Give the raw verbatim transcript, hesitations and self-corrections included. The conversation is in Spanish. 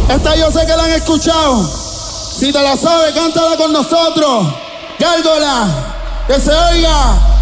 Esta yo sé que la han escuchado. Si te la sabes, cántala con nosotros. Gárgola, que se oiga.